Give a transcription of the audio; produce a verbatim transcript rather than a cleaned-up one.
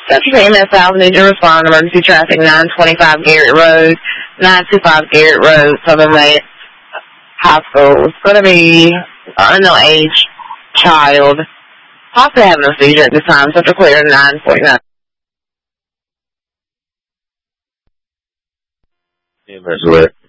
Central E M S South need to respond to emergency traffic nine twenty-five Garrett Road, nine twenty-five Garrett Road, Southern Lake High School. It's going to be an unknown age child, possibly having a seizure at this time. Central clear nine forty-nine. E M S alert.